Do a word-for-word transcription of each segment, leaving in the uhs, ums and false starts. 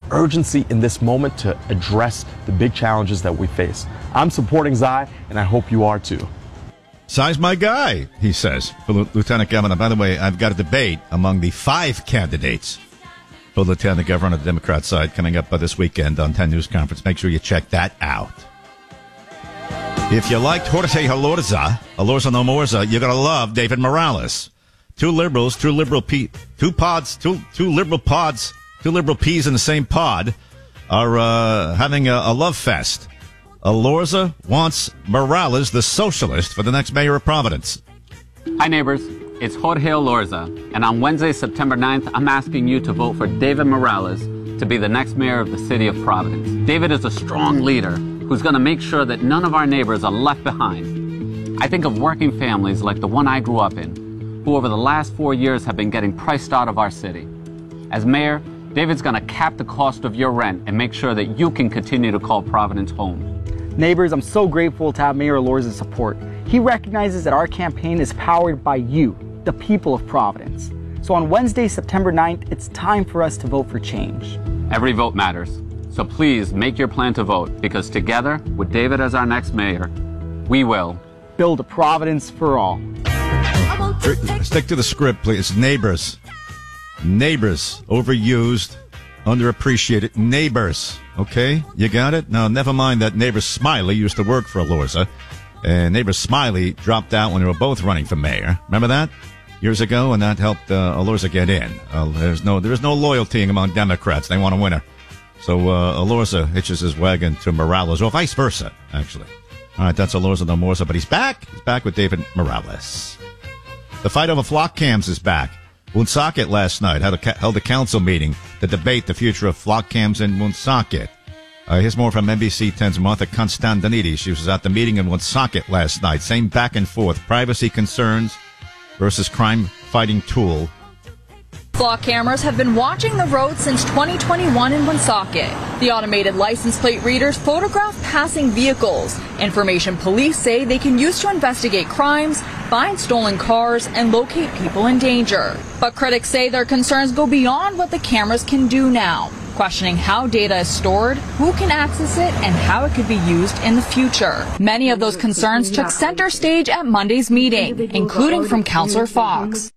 urgency in this moment to address the big challenges that we face. I'm supporting Zai, and I hope you are too. Zai's my guy, he says, for Lieutenant Governor. By the way, I've got a debate among the five candidates for Lieutenant Governor on the Democrat side coming up this weekend on ten News Conference. Make sure you check that out. If you liked Jorge Elorza, Elorza no Morza, you're going to love David Morales. Two liberals, two liberal pe- two pods, two two liberal pods, two liberal peas in the same pod are uh, having a, a love fest. Elorza wants Morales, the socialist, for the next mayor of Providence. Hi, neighbors. It's Jorge Elorza, and on Wednesday, September ninth, I'm asking you to vote for David Morales to be the next mayor of the city of Providence. David is a strong leader who's going to make sure that none of our neighbors are left behind. I think of working families like the one I grew up in, who over the last four years have been getting priced out of our city. As mayor, David's going to cap the cost of your rent and make sure that you can continue to call Providence home. Neighbors, I'm so grateful to have Mayor Elorza's support. He recognizes that our campaign is powered by you, the people of Providence. So on Wednesday, September ninth, it's time for us to vote for change. Every vote matters. So please make your plan to vote, because together, with David as our next mayor, we will build a Providence for all. Stick to the script, please. Neighbors. Neighbors. Overused, underappreciated. Neighbors. Okay? You got it? Now, never mind that Neighbor Smiley used to work for Elorza. And Neighbor Smiley dropped out when they were both running for mayor. Remember that? Years ago, and that helped uh, Elorza get in. Uh, there's no there's no loyalty among Democrats. They want a winner. So uh, Elorza hitches his wagon to Morales, or vice versa, actually. All right, that's Elorza no Morza, but he's back. He's back with David Morales. The fight over flock cams is back. Woonsocket last night held a, held a council meeting to debate the future of flock cams in Woonsocket. Uh, here's more from N B C ten's Martha Constantinides. She was at the meeting in Woonsocket last night. Same back and forth. Privacy concerns versus crime-fighting tool. Flock cameras have been watching the road since twenty twenty-one in Woonsocket. The automated license plate readers photograph passing vehicles. Information police say they can use to investigate crimes, find stolen cars, and locate people in danger. But critics say their concerns go beyond what the cameras can do now, questioning how data is stored, who can access it, and how it could be used in the future. Many of those concerns took center stage at Monday's meeting, including from Councillor Fox.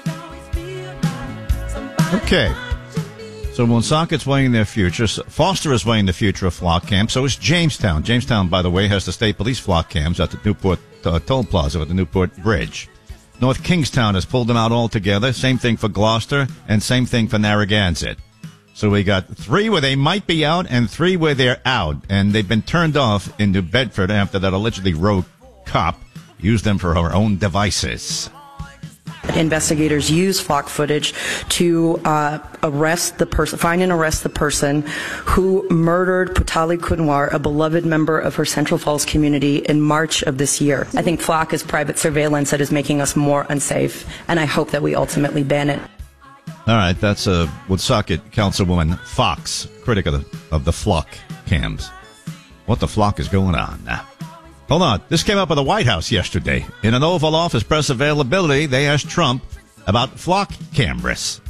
Okay. So Woonsocket's weighing their future. Foster is weighing the future of flock cams. So is Jamestown. Jamestown, by the way, has the state police flock cams at the Newport uh, Toll Plaza at the Newport Bridge. North Kingstown has pulled them out altogether. Same thing for Gloucester, and same thing for Narragansett. So we got three where they might be out and three where they're out. And they've been turned off in New Bedford after that allegedly rogue cop used them for her own devices. Investigators use flock footage to uh, arrest the person, find and arrest the person who murdered Putali Kunwar, a beloved member of her Central Falls community, in March of this year. I think flock is private surveillance that is making us more unsafe, and I hope that we ultimately ban it. All right, that's a uh, Woonsocket Councilwoman Fox, critic of the, of the flock cams. What the flock is going on now? Hold on. This came up at the White House yesterday. In an Oval Office press availability, they asked Trump about flock cameras.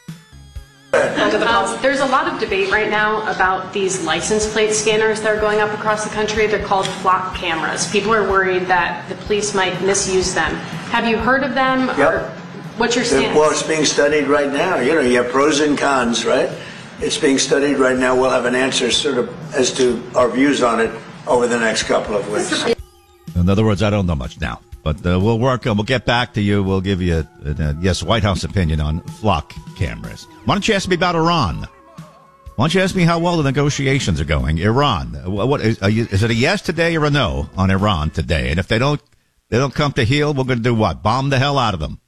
Um, there's a lot of debate right now about these license plate scanners that are going up across the country. They're called flock cameras. People are worried that the police might misuse them. Have you heard of them? Yep. Or what's your stance? Well, it's being studied right now. You know, you have pros and cons, right? It's being studied right now. We'll have an answer sort of as to our views on it over the next couple of weeks. In other words, I don't know much now, but uh, we'll work on, we'll get back to you. We'll give you a, a, a yes, White House opinion on flock cameras. Why don't you ask me about Iran? Why don't you ask me how well the negotiations are going? Iran. What, what is, you, is it a yes today or a no on Iran today? And if they don't, they don't come to heel, we're going to do what? Bomb the hell out of them.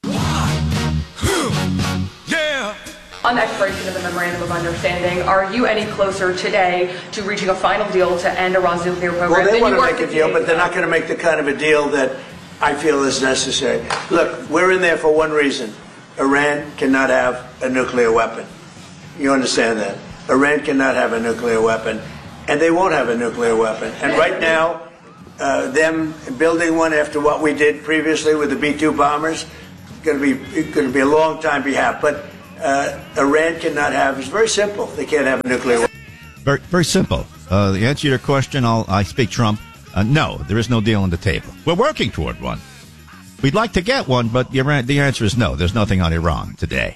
On the expiration of the Memorandum of Understanding, are you any closer today to reaching a final deal to end Iran's nuclear program? Well, they want to make a deal, but they're not going to make the kind of a deal that I feel is necessary. Look, we're in there for one reason. Iran cannot have a nuclear weapon. You understand that? Iran cannot have a nuclear weapon, and they won't have a nuclear weapon. And right now, uh, them building one after what we did previously with the B two bombers, going to be going to be a long time behalf. But uh, Iran cannot have. It's very simple. They can't have a nuclear weapon. Very, very simple. Uh, the answer to your question, I'll, I speak Trump. Uh, no, there is no deal on the table. We're working toward one. We'd like to get one, but the, the answer is no. There's nothing on Iran today.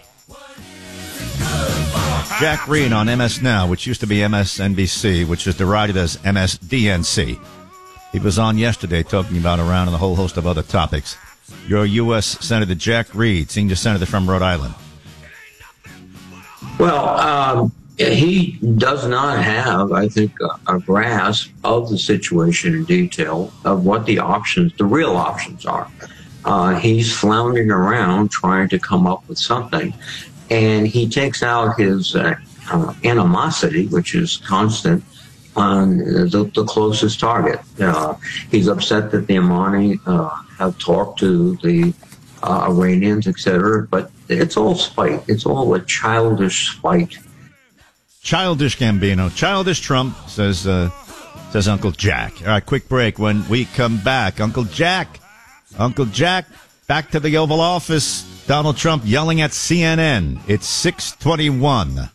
Jack Reed on M S Now, which used to be M S N B C, which is derided as M S D N C. He was on yesterday talking about Iran and a whole host of other topics. Your U S Senator Jack Reed, senior senator from Rhode Island. Well, um, he does not have, I think, a, a grasp of the situation in detail of what the options, the real options are. Uh, he's floundering around trying to come up with something, and he takes out his uh, uh, animosity, which is constant, on the, the closest target. Uh, he's upset that the Amani uh, have talked to the uh, Iranians, et cetera, but it's all spite. It's all a childish spite. Childish Gambino, childish Trump, says uh, says Uncle Jack. All right, quick break. When we come back, Uncle Jack, Uncle Jack, back to the Oval Office. Donald Trump yelling at C N N. It's six twenty-one.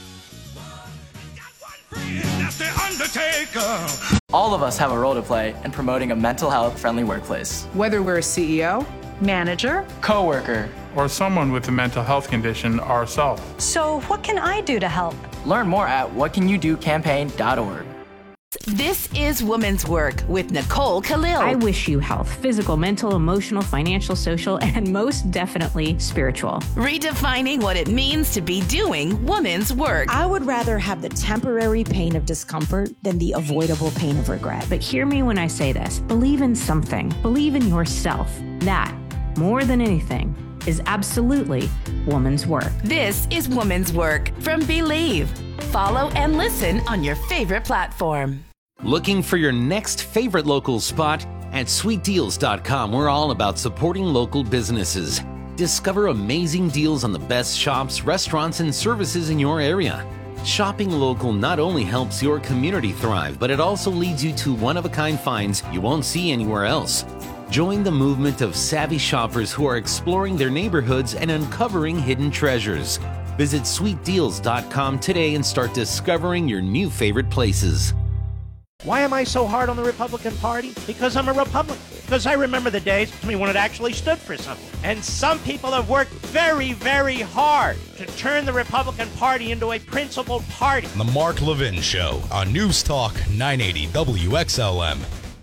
All of us have a role to play in promoting a mental health friendly workplace. Whether we're a C E O, manager, coworker, or someone with a mental health condition ourselves. So what can I do to help? Learn more at what can you do campaign dot org. This is Women's Work with Nicole Khalil. I wish you health, physical, mental, emotional, financial, social, and most definitely spiritual. Redefining what it means to be doing women's work. I would rather have the temporary pain of discomfort than the avoidable pain of regret. But hear me when I say this. Believe in something. Believe in yourself. That, more than anything, is absolutely woman's work. This is Woman's Work from Believe. Follow and listen on your favorite platform. Looking for your next favorite local spot? At sweet deals dot com, we're all about supporting local businesses. Discover amazing deals on the best shops, restaurants, and services in your area. Shopping local not only helps your community thrive, but it also leads you to one-of-a-kind finds you won't see anywhere else. Join the movement of savvy shoppers who are exploring their neighborhoods and uncovering hidden treasures. Visit sweet deals dot com today and start discovering your new favorite places. Why am I so hard on the Republican Party? Because I'm a Republican. Because I remember the days when it actually stood for something. And some people have worked very, very hard to turn the Republican Party into a principled party. The Mark Levin Show on News Talk nine eighty W X L M.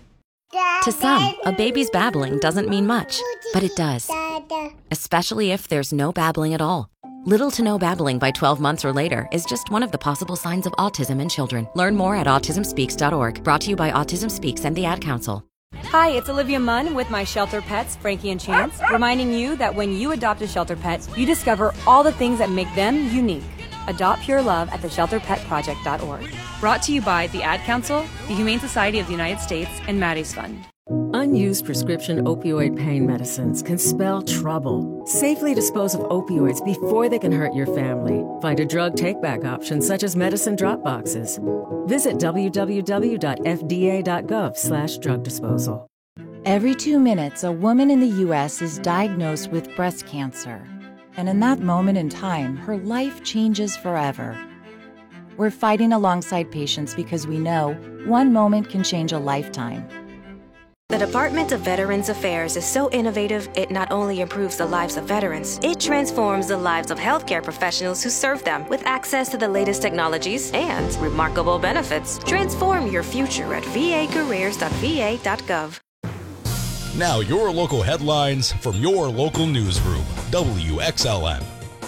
To some, a baby's babbling doesn't mean much, but it does. Especially if there's no babbling at all. Little to no babbling by twelve months or later is just one of the possible signs of autism in children. Learn more at autism speaks dot org. Brought to you by Autism Speaks and the Ad Council. Hi, it's Olivia Munn with my shelter pets, Frankie and Chance, reminding you that when you adopt a shelter pet, you discover all the things that make them unique. Adopt pure love at the shelter pet project dot org. Brought to you by the Ad Council, the Humane Society of the United States, and Maddie's Fund. Unused prescription opioid pain medicines can spell trouble. Safely dispose of opioids before they can hurt your family. Find a drug take-back option such as medicine drop boxes. Visit w w w dot f d a dot gov slash drug disposal. Every two minutes, a woman in the U S is diagnosed with breast cancer. And in that moment in time, her life changes forever. We're fighting alongside patients because we know one moment can change a lifetime. The Department of Veterans Affairs is so innovative, it not only improves the lives of veterans, it transforms the lives of healthcare professionals who serve them with access to the latest technologies and remarkable benefits. Transform your future at v a careers dot v a dot gov. Now your local headlines from your local newsroom, W X L M.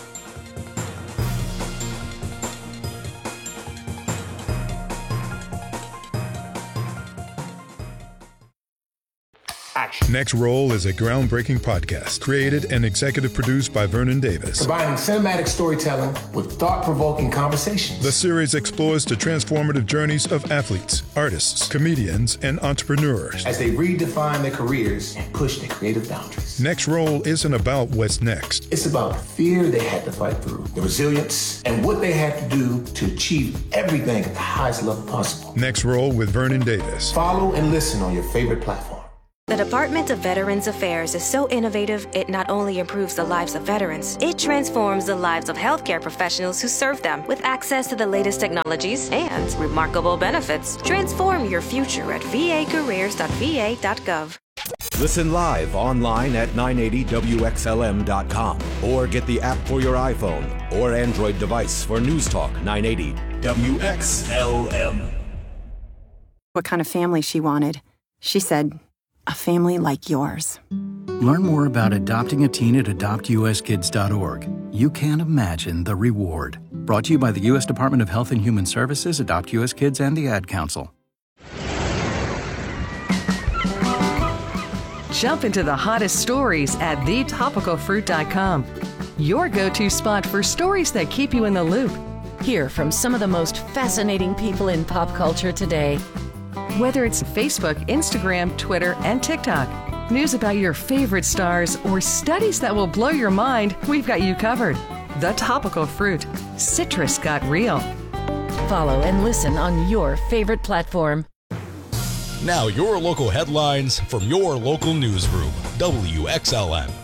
Next Roll is a groundbreaking podcast created and executive produced by Vernon Davis. Combining cinematic storytelling with thought-provoking conversations. The series explores the transformative journeys of athletes, artists, comedians, and entrepreneurs as they redefine their careers and push their creative boundaries. Next Roll isn't about what's next. It's about the fear they had to fight through, the resilience, and what they had to do to achieve everything at the highest level possible. Next Roll with Vernon Davis. Follow and listen on your favorite platform. The Department of Veterans Affairs is so innovative, it not only improves the lives of veterans, it transforms the lives of healthcare professionals who serve them with access to the latest technologies and remarkable benefits. Transform your future at v a careers dot v a dot gov. Listen live online at nine eighty W X L M dot com or get the app for your iPhone or Android device for News Talk nine eighty W X L M. What kind of family she wanted. She said, a family like yours. Learn more about adopting a teen at adopt u s kids dot org. You can't imagine the reward. Brought to you by the U S Department of Health and Human Services, Adopt U S Kids, and the Ad Council. Jump into the hottest stories at the topical fruit dot com. Your go-to spot for stories that keep you in the loop. Hear from some of the most fascinating people in pop culture today. Whether it's Facebook, Instagram, Twitter, and TikTok, news about your favorite stars, or studies that will blow your mind, we've got you covered. The Topical Fruit. Citrus got real. Follow and listen on your favorite platform. Now your local headlines from your local newsroom, W X L M.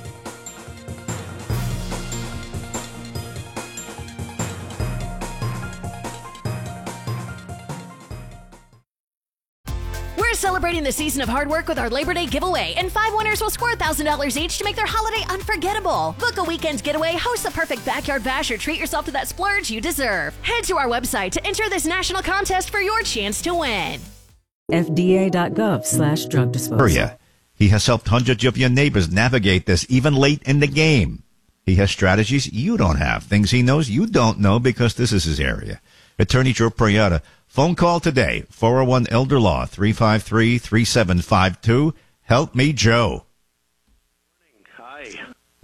We're celebrating the season of hard work with our Labor Day giveaway, and five winners will score one thousand dollars each to make their holiday unforgettable. Book a weekend getaway, host the perfect backyard bash, or treat yourself to that splurge you deserve. Head to our website to enter this national contest for your chance to win. F D A dot gov slash drug disposal. He has helped hundreds of your neighbors navigate this even late in the game. He has strategies you don't have, things he knows you don't know because this is his area. Attorney Joe Priotta. Phone call today, four oh one Elder Law, three five three, three seven five two. Help me, Joe. Hi.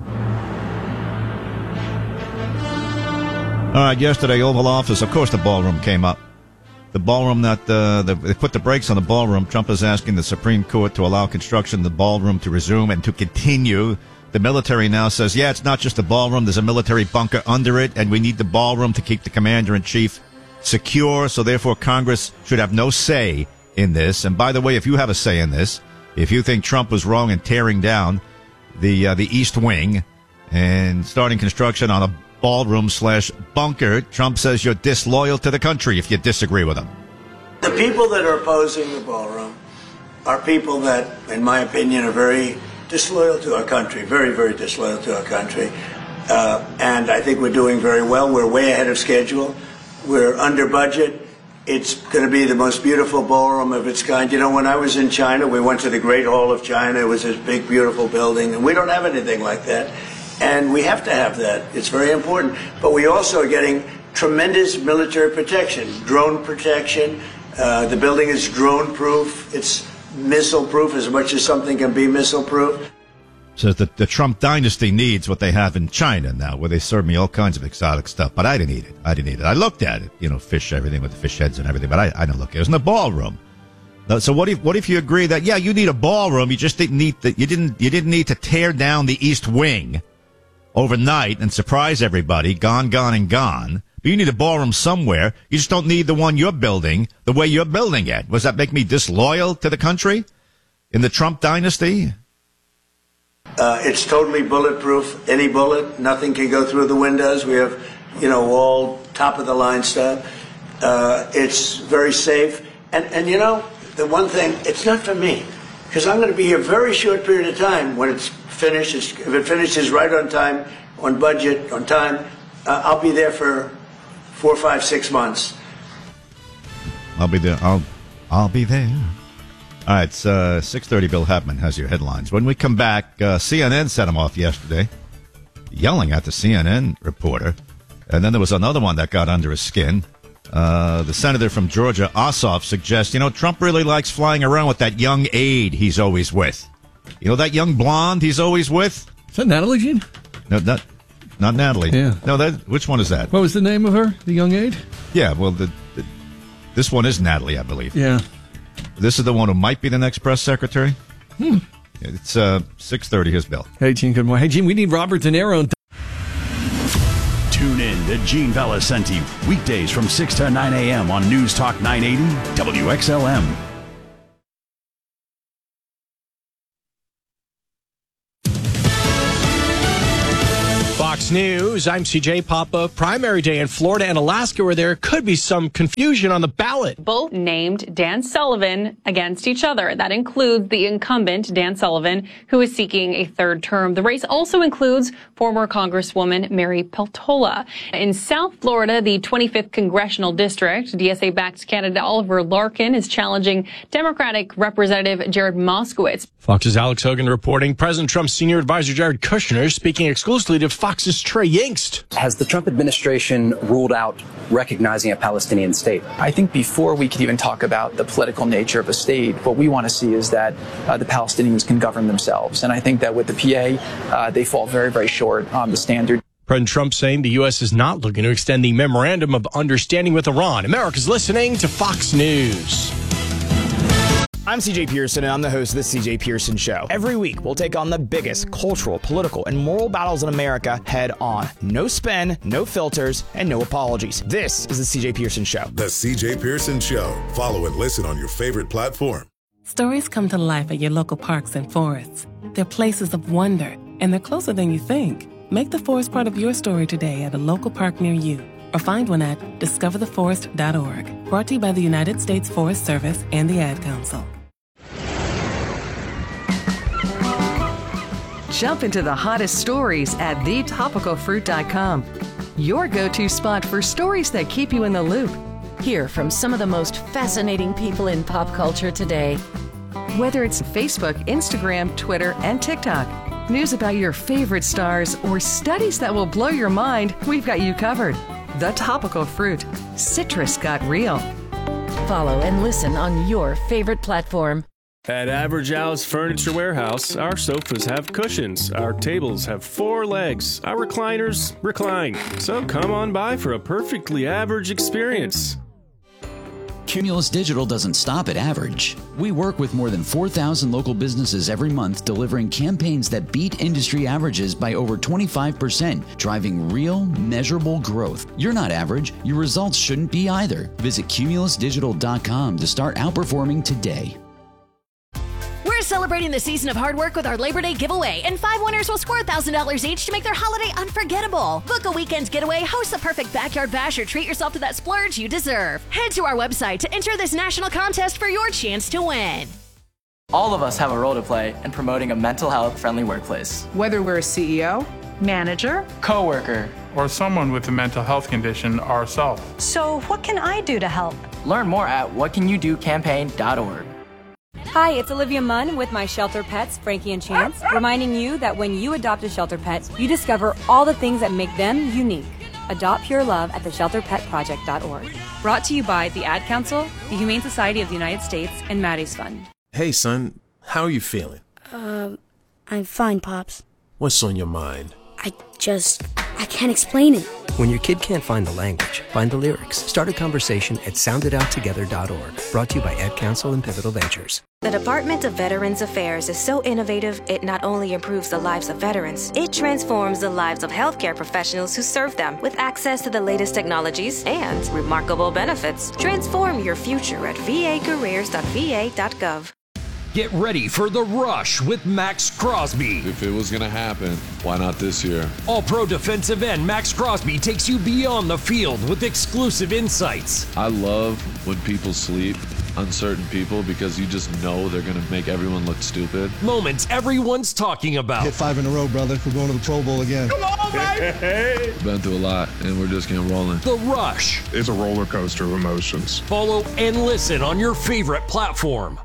All right, yesterday, Oval Office, of course the ballroom came up. The ballroom that, uh, the, they put the brakes on the ballroom. Trump is asking the Supreme Court to allow construction of the ballroom to resume and to continue. The military now says, yeah, it's not just the ballroom. There's a military bunker under it, and we need the ballroom to keep the commander-in-chief secure, so therefore Congress should have no say in this. And by the way, if you have a say in this, if you think Trump was wrong in tearing down the uh, the East Wing and starting construction on a ballroom slash bunker, Trump says you're disloyal to the country if you disagree with him. The people that are opposing the ballroom are people that, in my opinion, are very disloyal to our country, very, very disloyal to our country. Uh, and I think we're doing very well. We're way ahead of schedule. We're under budget. It's going to be the most beautiful ballroom of its kind. You know, when I was in China, we went to the Great Hall of China. It was this big, beautiful building, and we don't have anything like that. And we have to have that. It's very important. But we also are getting tremendous military protection, drone protection. Uh, the building is drone-proof. It's missile-proof as much as something can be missile-proof. Says that the Trump dynasty needs what they have in China now, where they serve me all kinds of exotic stuff. But I didn't eat it. I didn't eat it. I looked at it, you know, fish, everything with the fish heads and everything. But I, I didn't look at it. It was in the ballroom. So what if what if you agree that yeah, you need a ballroom, you just didn't need that you didn't you didn't need to tear down the East Wing overnight and surprise everybody, gone, gone, and gone. But you need a ballroom somewhere. You just don't need the one you're building the way you're building it. Does that make me disloyal to the country in the Trump dynasty? Uh, it's totally bulletproof. Any bullet, nothing can go through the windows. We have, you know, all top-of-the-line stuff. Uh, it's very safe. And, and, you know, the one thing, it's not for me, because I'm going to be here a very short period of time when it's finished. It's, if it finishes right on time, on budget, on time, uh, I'll be there for four, five, six months. I'll be there. I'll, I'll be there. All right, it's uh, six thirty. Bill Hepman has your headlines. When we come back, uh, C N N set him off yesterday, yelling at the C N N reporter. And then there was another one that got under his skin. Uh, the senator from Georgia, Ossoff, suggests, you know, Trump really likes flying around with that young aide he's always with. You know, that young blonde he's always with? Is that Natalie Jean? No, not, not Natalie. Yeah. No, that. Which one is that? What was the name of her? The young aide? Yeah, well, the, the this one is Natalie, I believe. Yeah. This is the one who might be the next press secretary. Hmm. It's uh, six thirty. Here's Bill. Hey, Gene, good morning. Hey, Gene, we need Robert De Niro. Tune in to Gene Valicenti weekdays from six to nine a.m. on News Talk nine eighty W X L M. Fox News, I'm C J Papa. Primary day in Florida and Alaska where there could be some confusion on the ballot. Both named Dan Sullivan against each other. That includes the incumbent, Dan Sullivan, who is seeking a third term. The race also includes former Congresswoman Mary Peltola. In South Florida, the twenty-fifth Congressional District, D S A-backed candidate Oliver Larkin is challenging Democratic Representative Jared Moskowitz. Fox's Alex Hogan reporting. President Trump's senior advisor Jared Kushner speaking exclusively to Fox's Trey Yingst. Has the Trump administration ruled out recognizing a Palestinian state? I think before we could even talk about the political nature of a state, what we want to see is that uh, the Palestinians can govern themselves. And I think that with the P A, uh, they fall very, very short on the standard. President Trump saying the U S is not looking to extend the memorandum of understanding with Iran. America's listening to Fox News. I'm C J Pearson, and I'm the host of The C J Pearson Show. Every week, we'll take on the biggest cultural, political, and moral battles in America head on. No spin, no filters, and no apologies. This is The C J Pearson Show. The C J Pearson Show. Follow and listen on your favorite platform. Stories come to life at your local parks and forests. They're places of wonder, and they're closer than you think. Make the forest part of your story today at a local park near you, or find one at discover the forest dot org. Brought to you by the United States Forest Service and the Ad Council. Jump into the hottest stories at the topical fruit dot com. Your go-to spot for stories that keep you in the loop. Hear from some of the most fascinating people in pop culture today. Whether it's Facebook, Instagram, Twitter, and TikTok, news about your favorite stars, or studies that will blow your mind, we've got you covered. The Topical Fruit. Citrus got real. Follow and listen on your favorite platform. At Average Al's Furniture Warehouse, our sofas have cushions, our tables have four legs, our recliners recline. So come on by for a perfectly average experience. Cumulus Digital doesn't stop at average. We work with more than four thousand local businesses every month, delivering campaigns that beat industry averages by over twenty-five percent, driving real, measurable growth. You're not average. Your results shouldn't be either. Visit cumulus digital dot com to start outperforming today. We're celebrating the season of hard work with our Labor Day giveaway, and five winners will score one thousand dollars each to make their holiday unforgettable. Book a weekend getaway, host the perfect backyard bash, or treat yourself to that splurge you deserve. Head to our website to enter this national contest for your chance to win. All of us have a role to play in promoting a mental health friendly workplace. Whether we're a C E O, manager, coworker, or someone with a mental health condition ourselves. So what can I do to help? Learn more at what can you do campaign dot org. Hi, it's Olivia Munn with my shelter pets, Frankie and Chance, reminding you that when you adopt a shelter pet, you discover all the things that make them unique. Adopt pure love at the shelter pet project dot org. Brought to you by the Ad Council, the Humane Society of the United States, and Maddie's Fund. Hey, son, how are you feeling? Um, I'm fine, Pops. What's on your mind? I just, I can't explain it. When your kid can't find the language, find the lyrics. Start a conversation at sound it out together dot org. Brought to you by Ad Council and Pivotal Ventures. The Department of Veterans Affairs is so innovative, it not only improves the lives of veterans, it transforms the lives of healthcare professionals who serve them with access to the latest technologies and remarkable benefits. Transform your future at v a careers dot v a dot gov. Get ready for The Rush with Max Crosby. If it was going to happen, why not this year? All-Pro defensive end Max Crosby takes you beyond the field with exclusive insights. I love when people sleep on certain people because you just know they're going to make everyone look stupid. Moments everyone's talking about. Hit five in a row, brother. We're going to the Pro Bowl again. Come on, baby! Been through a lot, and we're just getting rolling. The Rush. It's a roller coaster of emotions. Follow and listen on your favorite platform.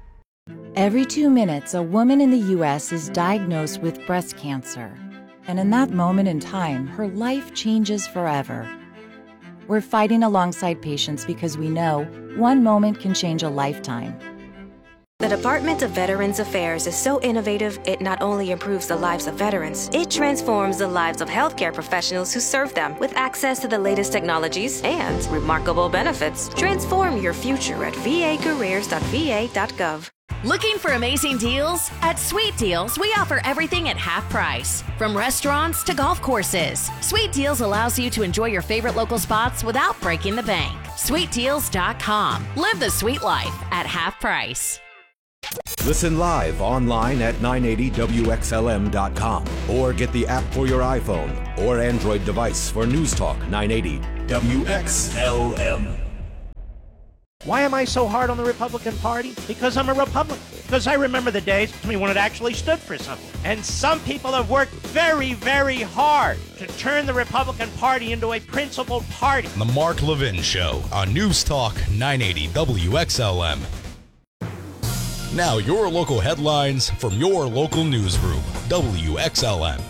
Every two minutes, a woman in the U S is diagnosed with breast cancer. And in that moment in time, her life changes forever. We're fighting alongside patients because we know one moment can change a lifetime. The Department of Veterans Affairs is so innovative, it not only improves the lives of veterans, it transforms the lives of healthcare professionals who serve them with access to the latest technologies and remarkable benefits. Transform your future at v a careers dot v a dot gov. Looking for amazing deals? At Sweet Deals, we offer everything at half price. From restaurants to golf courses, Sweet Deals allows you to enjoy your favorite local spots without breaking the bank. sweet deals dot com. Live the sweet life at half price. Listen live online at nine eighty W X L M dot com or get the app for your iPhone or Android device for News Talk nine eighty W X L M. Why am I so hard on the Republican Party? Because I'm a Republican. Because I remember the days when it actually stood for something. And some people have worked very, very hard to turn the Republican Party into a principled party. The Mark Levin Show on News Talk nine eighty W X L M. Now your local headlines from your local newsroom, W X L M.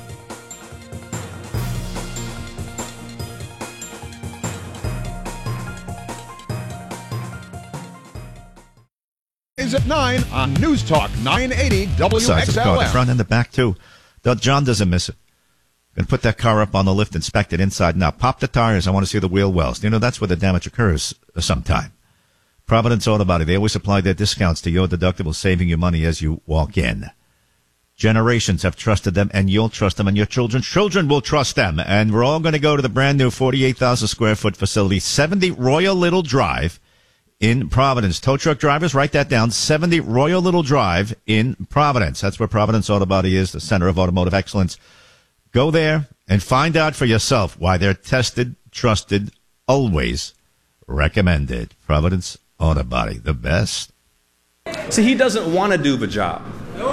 Is at nine on News Talk nine eighty W X L M. Size of the car, the front and the back too. John doesn't miss it. Gonna put that car up on the lift, inspect it inside and out. Pop the tires. I want to see the wheel wells. You know, that's where the damage occurs sometime. Providence Auto Body, they always supply their discounts to your deductible, saving you money as you walk in. Generations have trusted them, and you'll trust them, and your children's children will trust them. And we're all going to go to the brand new forty-eight thousand square foot facility, seventy Royal Little Drive in Providence. Tow truck drivers, write that down, seventy Royal Little Drive in Providence. That's where Providence Auto Body is, the center of automotive excellence. Go there and find out for yourself why they're tested, trusted, always recommended. Providence Auto Body, the best. See, he doesn't want to do the job.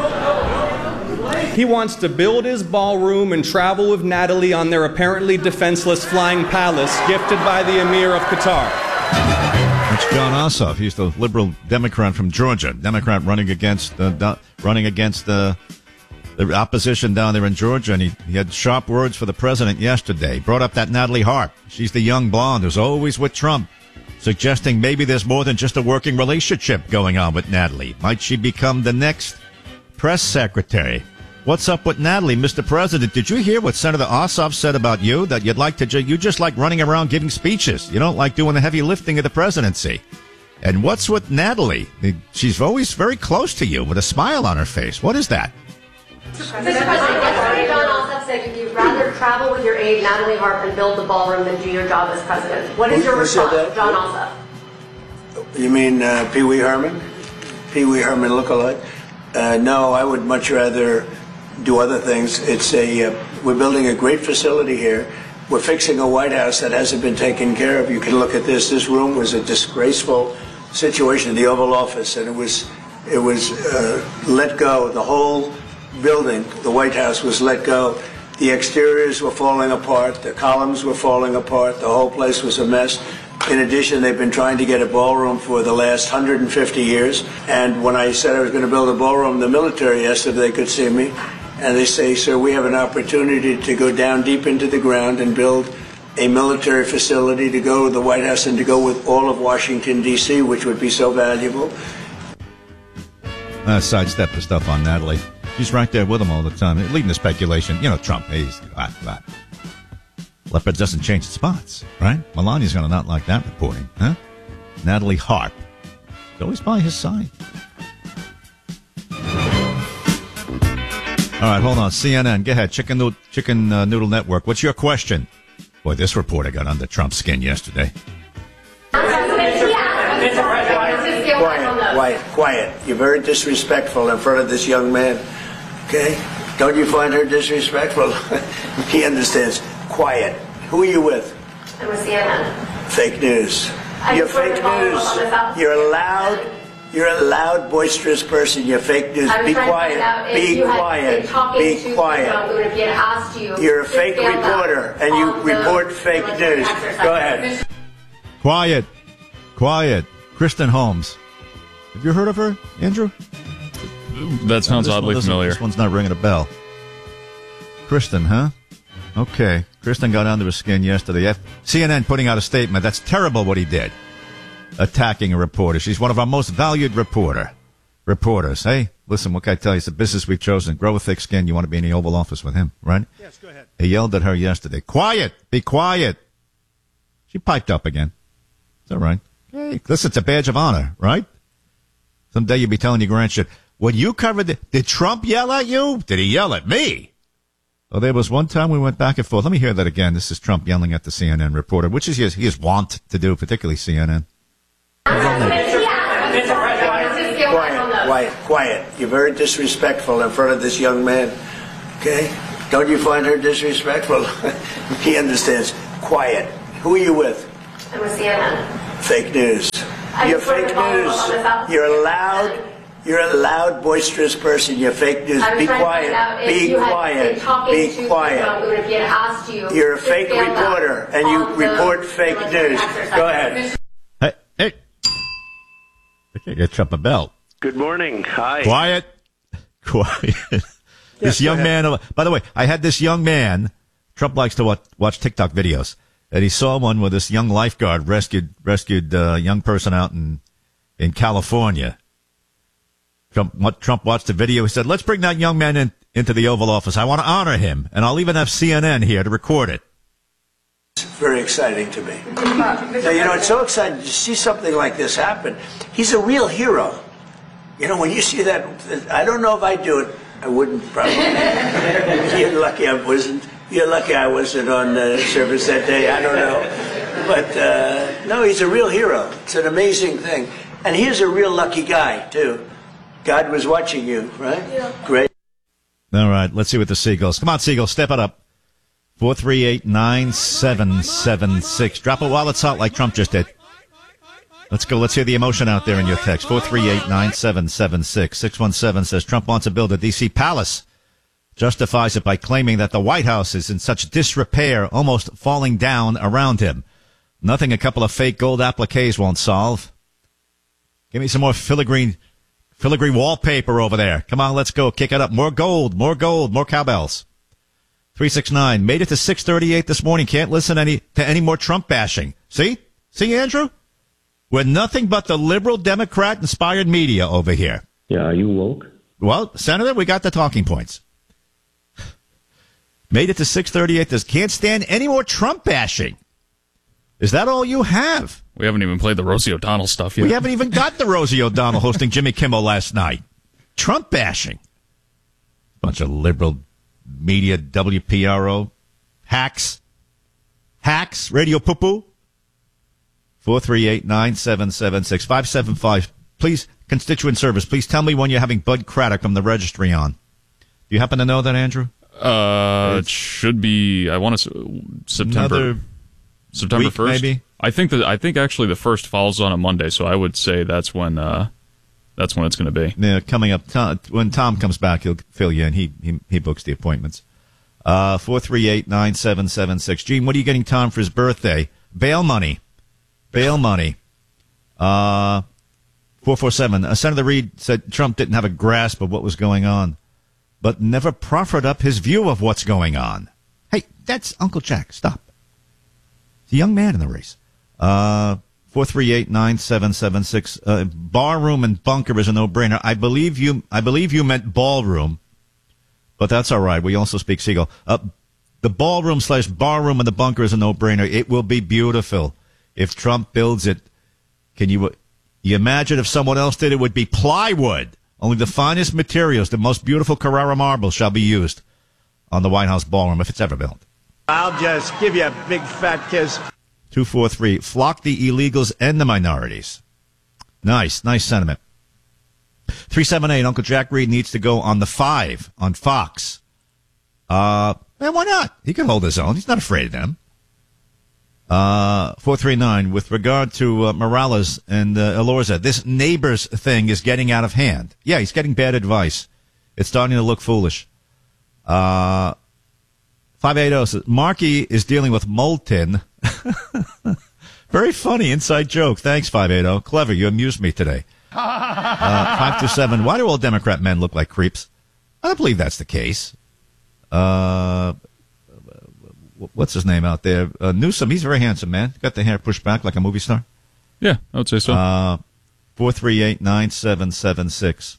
He wants to build his ballroom and travel with Natalie on their apparently defenseless flying palace gifted by the Emir of Qatar. That's John Ossoff. He's the liberal Democrat from Georgia. Democrat running against uh, running against the, the opposition down there in Georgia. And he, he had sharp words for the president yesterday. Brought up that Natalie Hart. She's the young blonde who's always with Trump, suggesting maybe there's more than just a working relationship going on with Natalie. Might she become the next press secretary? What's up with Natalie, Mister President? Did you hear what Senator Ossoff said about you? That you'd like to, ju- you just like running around giving speeches. You don't like doing the heavy lifting of the presidency. And what's with Natalie? She's always very close to you with a smile on her face. What is that? Mister President, John Ossoff said you'd rather travel with your aide, Natalie Hart, and build the ballroom than do your job as president. What is your Who said response, that? John Ossoff? You mean uh, Pee Wee Herman? Pee Wee Herman lookalike? Uh, no, I would much rather do other things. It's a uh, we're building a great facility here. We're fixing a White House that hasn't been taken care of. You can look at this. This room was a disgraceful situation in the Oval Office, and it was it was uh, let go. The whole building, the White House, was let go. The exteriors were falling apart. The columns were falling apart. The whole place was a mess. In addition, they've been trying to get a ballroom for the last one hundred fifty years. And when I said I was going to build a ballroom, the military asked if they could see me. And they say, sir, we have an opportunity to go down deep into the ground and build a military facility to go to the White House and to go with all of Washington, D C, which would be so valuable. Uh, sidestep the stuff on Natalie. She's right there with him all the time, leading the speculation. You know, Trump, he's ah, ah. Leopard doesn't change its spots, right? Melania's going to not like that reporting, huh? Natalie Hart, always by his side. All right, hold on. C N N, go ahead. Chicken, Noodle, Chicken uh, Noodle Network. What's your question? Boy, this reporter got under Trump's skin yesterday. Quiet, quiet, quiet. You're very disrespectful in front of this young man. Okay? Don't you find her disrespectful? He understands. Quiet. Who are you with? I'm with C N N. Fake news. I You're just wanted fake to follow news. up on this out- You're a loud, you're a loud, boisterous person. You're fake news. I was Be trying to find out quiet. if Be you had quiet. been talking Be to quiet. Trump, if he had asked you You're a to fake scale back reporter, and you all the report fake military news. exercises. Go ahead. Quiet. Quiet. Kristen Holmes. Have you heard of her, Andrew? That sounds No, this oddly one doesn't- familiar. This one's not ringing a bell. Kristen, huh? Okay. Kristen got under his skin yesterday. F- C N N putting out a statement. That's terrible what he did. Attacking a reporter. She's one of our most valued reporter reporters. Hey, listen, what can I tell you? It's a business we've chosen. Grow a thick skin. You want to be in the Oval Office with him, right? Yes, go ahead. He yelled at her yesterday. Quiet! Be quiet! She piped up again. It's all right. Hey, listen, it's a badge of honor, right? Someday you'll be telling your grandchildren, when you covered the, did Trump yell at you? Did he yell at me? Well, there was one time we went back and forth. Let me hear that again. This is Trump yelling at the C N N reporter, which is his, he is wont to do, particularly C N N. Quiet, quiet, quiet. You're very disrespectful in front of this young man. Okay? Don't you find her disrespectful? He understands. Quiet. Who are you with? I'm with C N N. Fake news. I You're just wanted fake to follow news. up on this out- You're a loud, you're a loud, boisterous person. You're fake news. I was Be trying to find out quiet. if Be you had quiet. been talking Be to quiet. Kim Jong-un if he had asked you. You're a to fake scale back reporter, and you all the report fake military news. exercises. Go ahead. Hey, hey. Okay, get Trump a belt. Good morning. Hi. Quiet. Quiet. This young man, by the way, I had this young man, Trump likes to watch, watch TikTok videos, and he saw one where this young lifeguard rescued, rescued a young person out in, in California. Trump, what, Trump watched the video. He said, let's bring that young man in, into the Oval Office. I want to honor him, and I'll even have C N N here to record it. It's very exciting to me. Now, you know, it's so exciting to see something like this happen. He's a real hero. You know, when you see that, I don't know if I'd do it. I wouldn't probably. You're lucky I wasn't. You're lucky I wasn't on uh, service that day. I don't know. But, uh, no, he's a real hero. It's an amazing thing. And he's a real lucky guy, too. God was watching you, right? Yeah. Great. All right, let's see what the Seagulls. Come on, Seagulls, step it up. four three eight, nine seven seven six. Drop it while it's hot like Trump just did. Let's go. Let's hear the emotion out there in your text. four three eight, nine seven seven six. six one seven says Trump wants to build a D C palace. Justifies it by claiming that the White House is in such disrepair, almost falling down around him. Nothing a couple of fake gold appliques won't solve. Give me some more filigree, filigree wallpaper over there. Come on, let's go. Kick it up. More gold, more gold, more cowbells. three six nine. Made it to six thirty-eight this morning. Can't listen any to any more Trump bashing. See? See, Andrew? We're nothing but the liberal Democrat-inspired media over here. Yeah, are you woke? Well, Senator, we got the talking points. Made it to six thirty-eight. This can't stand any more Trump bashing. Is that all you have? We haven't even played the Rosie O'Donnell stuff yet. We haven't even got the Rosie O'Donnell hosting Jimmy Kimmel last night. Trump bashing. Bunch of liberal media, W P R O, hacks, hacks, radio poo-poo. four three eight, nine seven seven six. five seven five. Please, constituent service, please tell me when you're having Bud Craddock from the registry on. Do you happen to know that, Andrew? Uh, it should be, I want to, September. Another September first? Maybe? I think that, I think actually the first falls on a Monday, so I would say that's when, uh, that's when it's going to be. Yeah, coming up, Tom, when Tom comes back, he'll fill you in. He, he, he books the appointments. Uh, four three eight, nine seven seven six. Gene, what are you getting Tom for his birthday? Bail money. Bail money. Uh, four four seven. Uh, Senator Reid said Trump didn't have a grasp of what was going on, but never proffered up his view of what's going on. Hey, that's Uncle Jack. Stop. He's a young man in the race. Uh, four three eight, nine seven seven six. Uh, barroom and bunker is a no-brainer. I believe you, I believe you meant ballroom, but that's all right. We also speak Seagull. Uh, the ballroom slash barroom and the bunker is a no-brainer. It will be beautiful. If Trump builds it, can you, you imagine if someone else did it, it would be plywood. Only the finest materials, the most beautiful Carrara marble shall be used on the White House ballroom if it's ever built. I'll just give you a big fat kiss. two four three. Flock the illegals and the minorities. Nice, nice sentiment. three seven eight. Uncle Jack Reed needs to go on the five on Fox. Uh, man, why not? He can hold his own. He's not afraid of them. Uh, four three nine, with regard to uh, Morales and uh, Elorza, this neighbors thing is getting out of hand. Yeah, he's getting bad advice. It's starting to look foolish. Uh, five eighty says, Markey is dealing with Moulton. Very funny inside joke. Thanks, five eighty. Clever. You amused me today. Uh, five two seven, why do all Democrat men look like creeps? I don't believe that's the case. Uh... What's his name out there? Uh, Newsom, he's very handsome, man. Got the hair pushed back like a movie star. Yeah, I would say so. Uh, four three eight, nine seven seven six.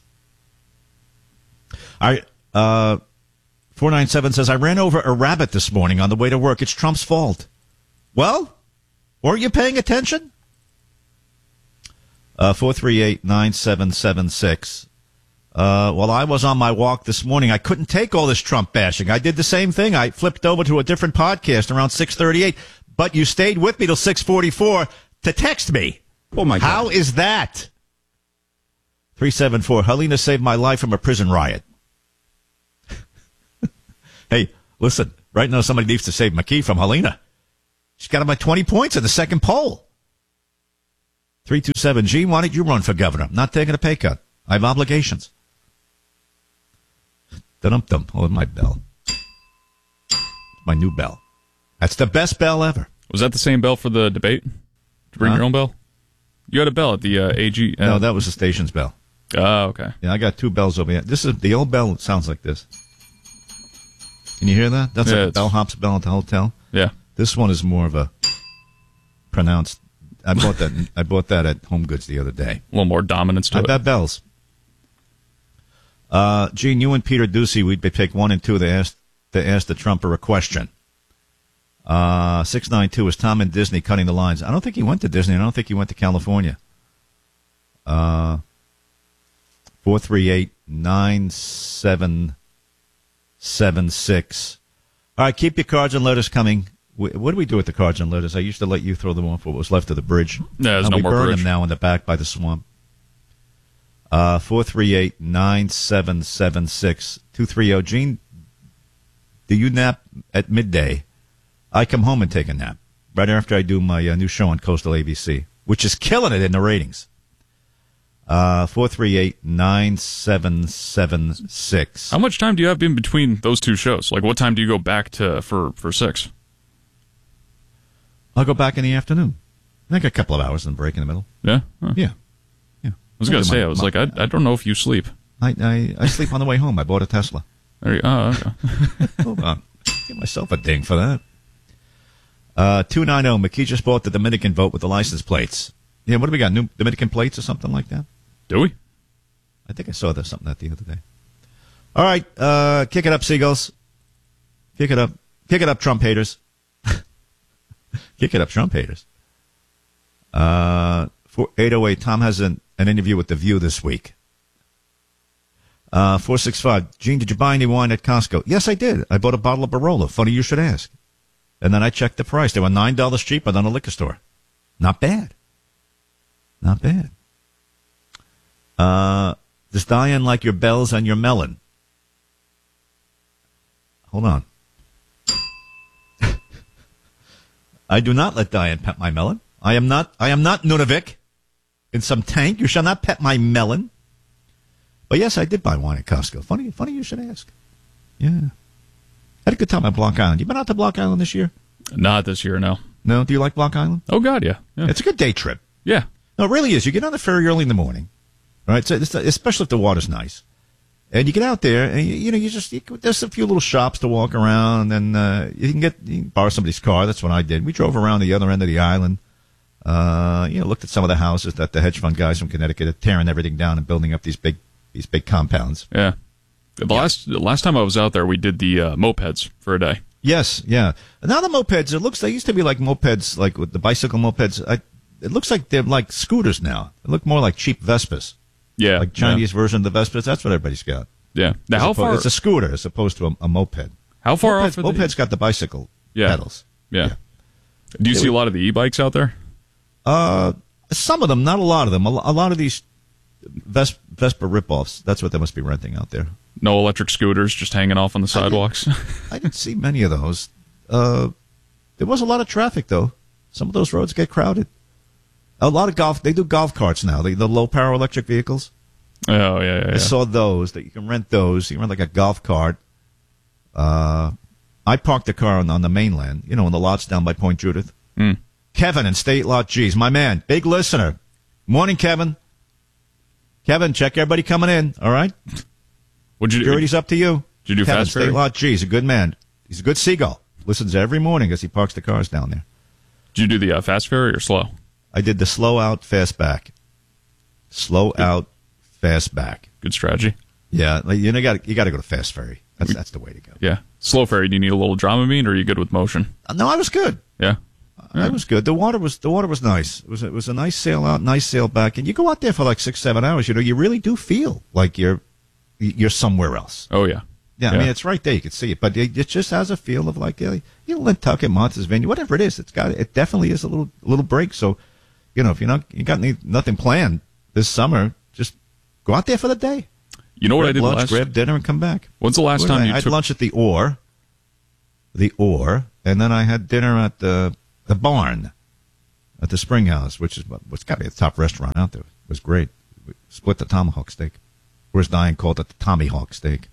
All right, uh, four nine seven says, I ran over a rabbit this morning on the way to work. It's Trump's fault. Well, weren't you paying attention? Uh, four three eight, nine seven seven six. Uh, while I was on my walk this morning, I couldn't take all this Trump bashing. I did the same thing. I flipped over to a different podcast around six thirty-eight, but you stayed with me till six forty-four to text me. Oh, my God. How is that? three seven four, Helena saved my life from a prison riot. Hey, listen, right now somebody needs to save McKee from Helena. She's got him at twenty points in the second poll. three two seven, Gene, why don't you run for governor? I'm not taking a pay cut. I have obligations. Dum-dum. Oh, my bell. My new bell. That's the best bell ever. Was that the same bell for the debate? Did you bring huh? your own bell? You had a bell at the uh, A G. Uh, no, that was the station's bell. Oh, okay. Yeah, I got two bells over here. This is the old bell. It sounds like this. Can you hear that? That's yeah, a bellhop's bell at the hotel. Yeah. This one is more of a pronounced. I bought that. I bought that at Home Goods the other day. A little more dominance to I it. bet bells. Uh, Gene, you and Peter Ducey, we'd pick one and two to ask to ask the Trumper a question. Uh, six nine two, is Tom and Disney cutting the lines? I don't think he went to Disney. I don't think he went to California. Uh, four three eight nine seven seven six. All right, keep your cards and letters coming. What do we do with the cards and letters? I used to let you throw them off what was left of the bridge. Yeah, there's uh, no we more burn bridge. them now in the back by the swamp. Uh, four three eight nine seven seven six two three zero. Gene, do you nap at midday? I come home and take a nap right after I do my uh, new show on Coastal A B C, which is killing it in the ratings. Uh, four three eight nine seven seven six. How much time do you have in between those two shows? Like, what time do you go back to for, for six? I'll go back in the afternoon. I think a couple of hours and break in the middle. Yeah? Huh. Yeah. Yeah. I was going to say, I was my, like, I, I don't know if you sleep. I, I, I sleep on the way home. I bought a Tesla. There you, oh, okay. Hold on. Give myself a ding for that. Uh, two ninety, McKee just bought the Dominican vote with the license plates. Yeah, what do we got? New Dominican plates or something like that? Do we? I think I saw there something that the other day. All right, uh, kick it up, Seagulls. Kick it up. Kick it up, Trump haters. Kick it up, Trump haters. Uh, for eight oh eight, Tom has an, an interview with The View this week. Uh, four six five, Gene, did you buy any wine at Costco? Yes, I did. I bought a bottle of Barolo. Funny you should ask. And then I checked the price. They were nine dollars cheaper than a liquor store. Not bad. Not bad. Uh, does Diane like your bells and your melon? Hold on. I do not let Diane pet my melon. I am not, I am not Nunavik in some tank. You shall not pet my melon. But yes, I did buy wine at Costco. Funny, funny you should ask. Yeah. Had a good time at Block Island. You been out to Block Island this year? Not this year, no. No? Do you like Block Island? Oh, God, yeah. yeah. It's a good day trip. Yeah. No, it really is. You get on the ferry early in the morning, right? So it's, especially if the water's nice. And you get out there, and, you, you know, you just, you, there's a few little shops to walk around, and uh, you can get, you can borrow somebody's car. That's what I did. We drove around the other end of the island, uh, you know, looked at some of the houses that the hedge fund guys from Connecticut are tearing everything down and building up these big, these big compounds. Yeah. The yeah. last the last time I was out there, we did the uh, mopeds for a day. Yes, yeah. Now the mopeds, it looks, they used to be like mopeds, like with the bicycle mopeds. I, it looks like they're like scooters now. They look more like cheap Vespas. Yeah. Like Chinese yeah. version of the Vespas. That's what everybody's got. Yeah. Now, how opposed, far? It's a scooter as opposed to a, a moped. How far mopeds, off? Are the, mopeds got the bicycle yeah. pedals. Yeah. yeah. Do you they see were, a lot of the e-bikes out there? Uh, some of them, not a lot of them. A, a lot of these Ves, Vespa ripoffs. That's what they must be renting out there. No electric scooters just hanging off on the sidewalks. I didn't, I didn't see many of those. Uh, there was a lot of traffic, though. Some of those roads get crowded. A lot of golf. They do golf carts now. The, the low power electric vehicles. Oh yeah, yeah. I yeah. saw those. That you can rent those. You can rent like a golf cart. Uh, I parked the car on, on the mainland. You know, in the lots down by Point Judith. Mm. Kevin in State Lot G's, my man, big listener. Morning, Kevin. Kevin, check everybody coming in. All right. What'd you do? Security's up to you. Did you do Kevin, fast ferry? State Lot G's, a good man. He's a good seagull. Listens every morning as he parks the cars down there. Did you do the uh, fast ferry or slow? I did the slow out, fast back. Slow Good. out, fast back. Good strategy. Yeah, like, you know, you got you got to go to fast ferry. That's that's the way to go. Yeah, slow ferry. Do you need a little Dramamine, or are you good with motion? Uh, no, I was good. Yeah, I was good. The water was the water was nice. It was it was a nice sail out, nice sail back, and you go out there for like six, seven hours. You know, you really do feel like you're you're somewhere else. Oh yeah. Yeah, yeah. I mean, it's right there. You can see it, but it, it just has a feel of like, uh, you know, Nantucket, Martha's Vineyard, whatever it is. It's got, it definitely is a little, little break. So, you know, if you're not, you got any, nothing planned this summer, just Go out there for the day. You know what grab I did lunch, last? Grab dinner and come back. When's the last Where time I, you I had took lunch at the Ore, the Ore, and then I had dinner at the the Barn, at the Spring House, which is what's got to be the top restaurant out there. It was great. We split the tomahawk steak. Whereas Diane called it the Tommy Hawk steak.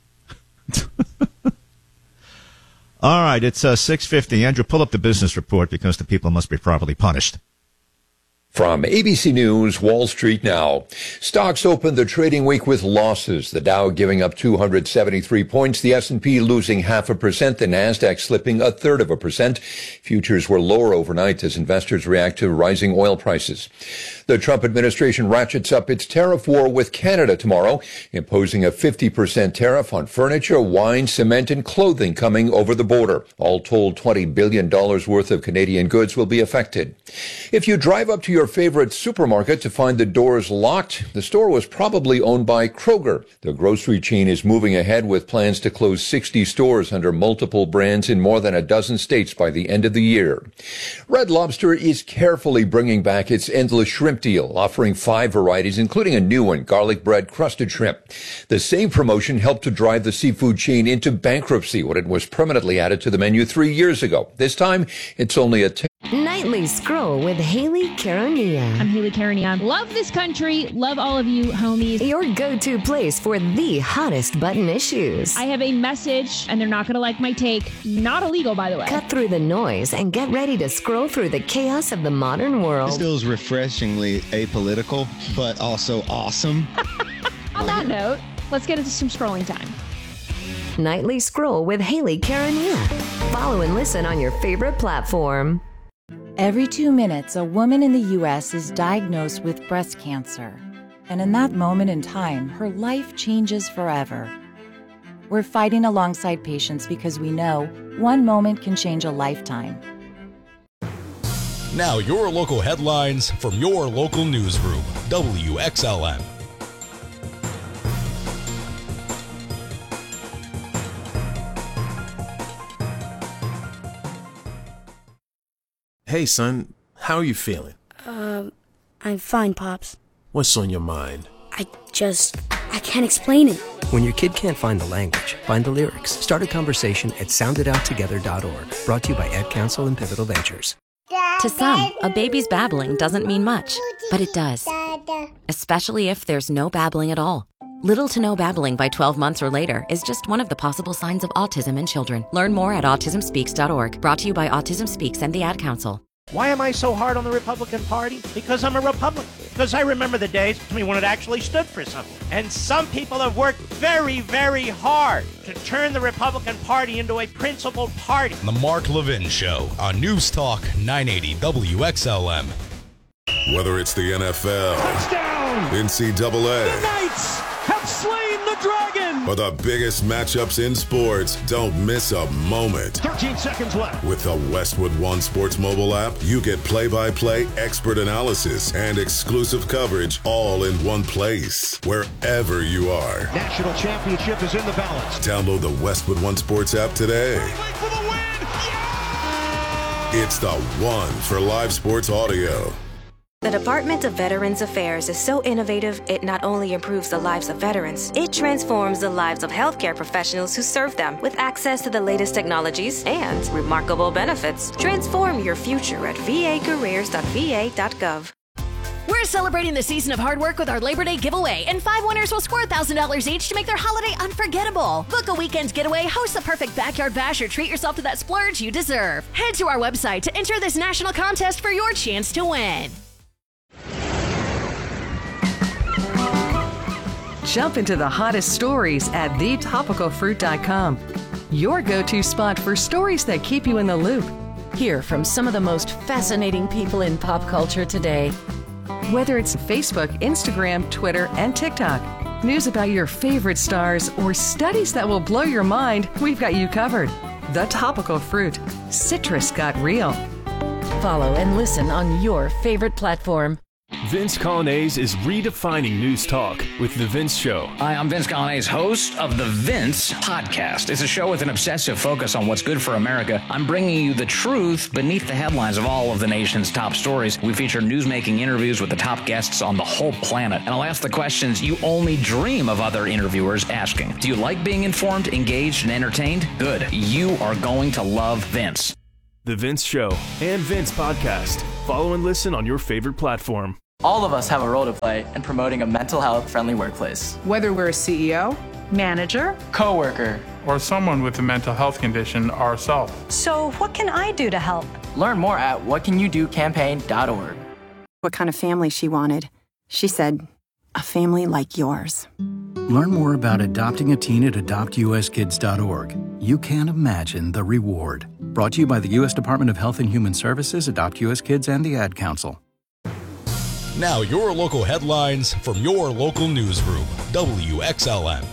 All right, it's uh, six fifty. Andrew, pull up the business report because the people must be properly punished. From A B C News, Wall Street now. Stocks opened the trading week with losses. The Dow giving up two hundred seventy-three points, the S and P losing half a percent, the Nasdaq slipping a third of a percent. Futures were lower overnight as investors react to rising oil prices. The Trump administration ratchets up its tariff war with Canada tomorrow, imposing a fifty percent tariff on furniture, wine, cement, and clothing coming over the border. All told, twenty billion dollars worth of Canadian goods will be affected. If you drive up to your favorite supermarket to find the doors locked, the store was probably owned by Kroger. The grocery chain is moving ahead with plans to close sixty stores under multiple brands in more than a dozen states by the end of the year. Red Lobster is carefully bringing back its endless shrimp deal, offering five varieties, including a new one, garlic bread crusted shrimp. The same promotion helped to drive the seafood chain into bankruptcy when it was permanently added to the menu three years ago. This time, it's only a ten- Nightly Scroll with Haley Caronia. I'm Haley Caronia. Love this country. Love all of you, homies. Your go-to place for the hottest button issues. I have a message, and they're not going to like my take. Not illegal, by the way. Cut through the noise and get ready to scroll through the chaos of the modern world. This feels refreshingly apolitical, but also awesome. On that note, let's get into some scrolling time. Nightly Scroll with Haley Caronia. Follow and listen on your favorite platform. Every two minutes, a woman in the U S is diagnosed with breast cancer. And in that moment in time, her life changes forever. We're fighting alongside patients because we know one moment can change a lifetime. Now your local headlines from your local newsroom, W X L M. Hey, son, how are you feeling? Um, I'm fine, Pops. What's on your mind? I just, I can't explain it. When your kid can't find the language, find the lyrics. Start a conversation at sound it out together dot org. Brought to you by Ad Council and Pivotal Ventures. To some, a baby's babbling doesn't mean much, but it does. Especially if there's no babbling at all. Little to no babbling by twelve months or later is just one of the possible signs of autism in children. Learn more at autism speaks dot org. Brought to you by Autism Speaks and the Ad Council. Why am I so hard on the Republican Party? Because I'm a Republican. Because I remember the days when it actually stood for something. And some people have worked very, very hard to turn the Republican Party into a principled party. The Mark Levin Show on News Talk nine eighty W X L M. Whether it's the N F L, touchdown, N C double A, the Knights have slain the dragon, or the biggest matchups in sports, don't miss a moment. thirteen seconds left. With the Westwood One Sports mobile app, you get play-by-play expert analysis and exclusive coverage all in one place, wherever you are. National championship is in the balance. Download the Westwood One Sports app today. For the win. Yeah! It's the one for live sports audio. The Department of Veterans Affairs is so innovative, it not only improves the lives of veterans, it transforms the lives of healthcare professionals who serve them with access to the latest technologies and remarkable benefits. Transform your future at v a careers dot v a dot gov. We're celebrating the season of hard work with our Labor Day giveaway, and five winners will score one thousand dollars each to make their holiday unforgettable. Book a weekend getaway, host the perfect backyard bash, or treat yourself to that splurge you deserve. Head to our website to enter this national contest for your chance to win. Jump into the hottest stories at the topical fruit dot com. Your go-to spot for stories that keep you in the loop. Hear from some of the most fascinating people in pop culture today. Whether it's Facebook, Instagram, Twitter, and TikTok, news about your favorite stars, or studies that will blow your mind, we've got you covered. The Topical Fruit. Citrus got real. Follow and listen on your favorite platform. Vince Colonnese is redefining news talk with The Vince Show. Hi, I'm Vince Colonnese, host of The Vince Podcast. It's a show with an obsessive focus on what's good for America. I'm bringing you the truth beneath the headlines of all of the nation's top stories. We feature newsmaking interviews with the top guests on the whole planet. And I'll ask the questions you only dream of other interviewers asking. Do you like being informed, engaged, and entertained? Good. You are going to love Vince. The Vince Show and Vince Podcast. Follow and listen on your favorite platform. All of us have a role to play in promoting a mental health friendly workplace. Whether we're a C E O, manager, coworker, or someone with a mental health condition ourselves. So what can I do to help? Learn more at what can you do campaign dot org. What kind of family she wanted. She said, a family like yours. Learn more about adopting a teen at adopt u s kids dot org. You can't imagine the reward. Brought to you by the U S Department of Health and Human Services, Adopt U S Kids, and the Ad Council. Now your local headlines from your local newsroom, W X L M.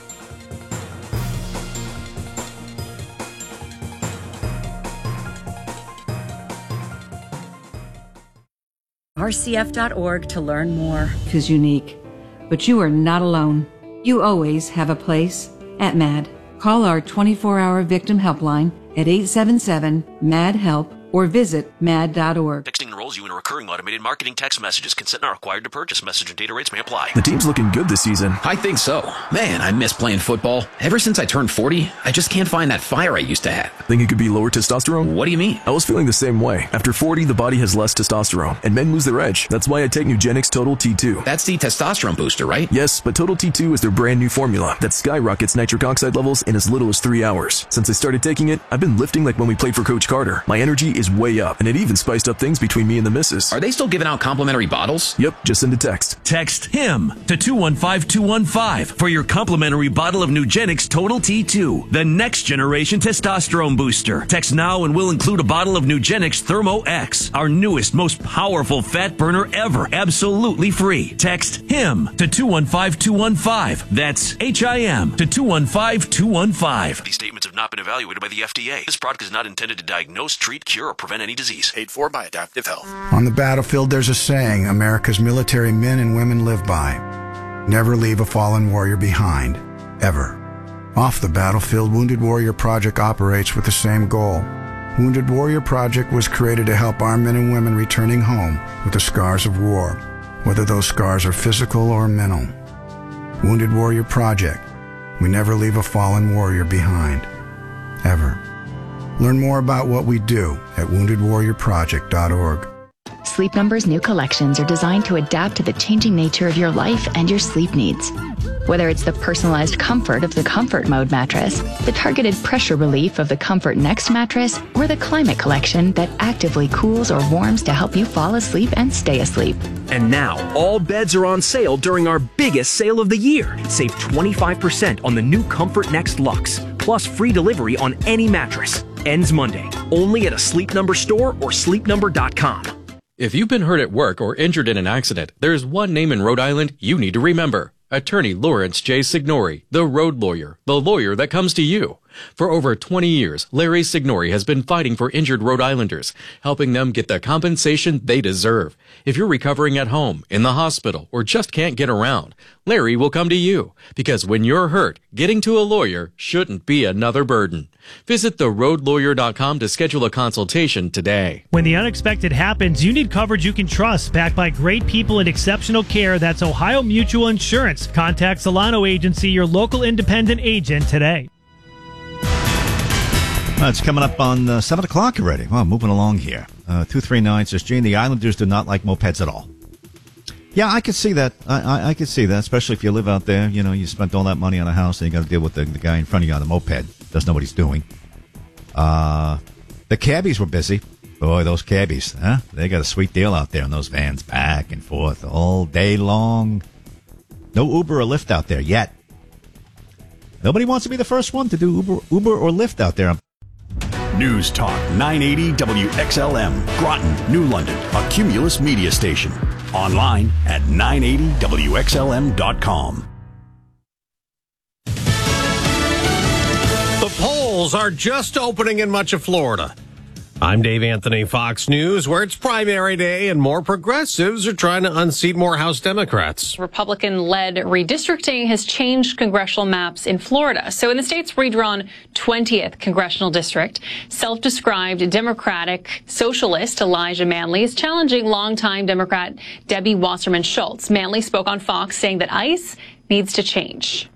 R C F dot org to learn more. Is unique, but you are not alone. You always have a place at MAD. Call our twenty-four hour victim helpline at eight seven seven M A D HELP or visit mad dot org. Texting enrolls you in a recurring automated marketing text messages. Consent not required to purchase. Message and data rates may apply. The team's looking good this season. I think so. Man, I miss playing football. Ever since I turned forty, I just can't find that fire I used to have. Think it could be lower testosterone? What do you mean? I was feeling the same way. After forty, the body has less testosterone, and men lose their edge. That's why I take Nugenix Total T two. That's the testosterone booster, right? Yes, but Total T two is their brand new formula that skyrockets nitric oxide levels in as little as three hours. Since I started taking it, I've been lifting like when we played for Coach Carter. My energy is way up, and it even spiced up things between me and the missus. Are they still giving out complimentary bottles? Yep, just send a text. Text HIM to two one five two one five for your complimentary bottle of Nugenix Total T two, the next generation testosterone booster. Text now and we'll include a bottle of Nugenix Thermo X, our newest, most powerful fat burner ever, absolutely free. Text HIM to two one five two one five. That's H I M to two one five two one five. These statements have not been evaluated by the F D A. This product is not intended to diagnose, treat, cure, or prevent any disease. Paid for by Adaptive Health. On the battlefield, there's a saying America's military men and women live by. Never leave a fallen warrior behind. Ever. Off the battlefield, Wounded Warrior Project operates with the same goal. Wounded Warrior Project was created to help our men and women returning home with the scars of war, whether those scars are physical or mental. Wounded Warrior Project. We never leave a fallen warrior behind. Ever. Learn more about what we do at wounded warrior project dot org. Sleep Number's new collections are designed to adapt to the changing nature of your life and your sleep needs. Whether it's the personalized comfort of the Comfort Mode mattress, the targeted pressure relief of the Comfort Next mattress, or the Climate Collection that actively cools or warms to help you fall asleep and stay asleep. And now, all beds are on sale during our biggest sale of the year. Save twenty-five percent on the new Comfort Next Luxe, plus free delivery on any mattress. Ends Monday, only at a Sleep Number store or sleep number dot com. If you've been hurt at work or injured in an accident, there's one name in Rhode Island you need to remember. Attorney Lawrence J. Signori, the road lawyer, the lawyer that comes to you. For over twenty years, Larry Signori has been fighting for injured Rhode Islanders, helping them get the compensation they deserve. If you're recovering at home, in the hospital, or just can't get around, Larry will come to you. Because when you're hurt, getting to a lawyer shouldn't be another burden. Visit the road lawyer dot com to schedule a consultation today. When the unexpected happens, you need coverage you can trust, backed by great people and exceptional care. That's Ohio Mutual Insurance. Contact Solano Agency, your local independent agent, today. Uh, it's coming up on uh, seven o'clock already. Well, moving along here. Uh, two three nine says, Gene, the Islanders do not like mopeds at all. Yeah, I could see that. I, I, I could see that, especially if you live out there. You know, you spent all that money on a house and you got to deal with the, the guy in front of you on the moped. Doesn't know what he's doing. Uh, the cabbies were busy. Boy, those cabbies, huh? They got a sweet deal out there in those vans, back and forth all day long. No Uber or Lyft out there yet. Nobody wants to be the first one to do Uber, Uber or Lyft out there. News Talk nine eighty W X L M, Groton, New London, a Cumulus media station. Online at nine eighty W X L M dot com. The polls are just opening in much of Florida. I'm Dave Anthony, Fox News, where it's primary day and more progressives are trying to unseat more House Democrats. Republican-led redistricting has changed congressional maps in Florida. So in the state's redrawn twentieth congressional district, self-described Democratic socialist Elijah Manley is challenging longtime Democrat Debbie Wasserman Schultz. Manley spoke on Fox saying that ICE needs to change.